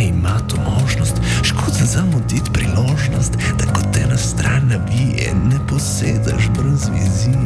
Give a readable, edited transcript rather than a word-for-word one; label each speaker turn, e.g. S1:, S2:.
S1: ima to možnost, škoda zamuditi priložnost, da ko te na stran navije, ne posedaš brez vizije.